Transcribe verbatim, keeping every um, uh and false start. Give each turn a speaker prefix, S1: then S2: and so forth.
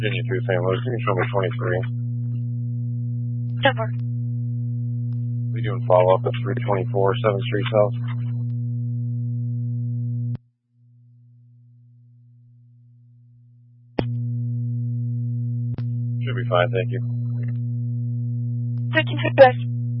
S1: Virginia three Saint Louis, can you show me twenty-three?
S2: Over.
S1: We doing follow up at three twenty-four seventh Street South? Should be fine, thank you.
S2: thirteen West.